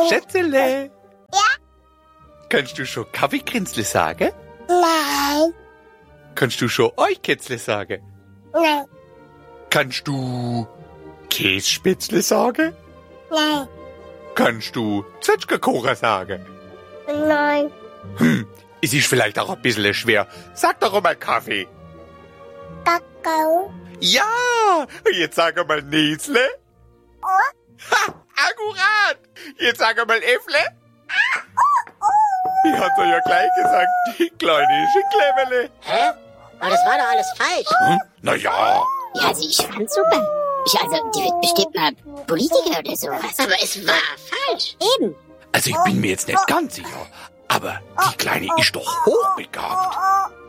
Schätzele. Ja? Kannst du schon Kaffeekränzle sagen? Nein. Kannst du schon Eichkätzle sagen? Nein. Kannst du Kässpätzle sagen? Nein. Kannst du Zwetschgenkuchen sagen? Nein. Es ist vielleicht auch ein bisschen schwer. Sag doch mal Kaffee. Kakao. Ja, jetzt sag mal Nesle. Ha, akkurat. Jetzt sag mal Äffle. Ich hab's euch ja gleich gesagt, die kleine Schicklebele. Hä? Aber das war doch alles falsch. Naja, Ja, also ich fand's super. Die wird bestimmt mal Politiker oder sowas. Aber es war falsch. Eben. also ich bin mir jetzt nicht ganz sicher, aber die Kleine ist doch hochbegabt.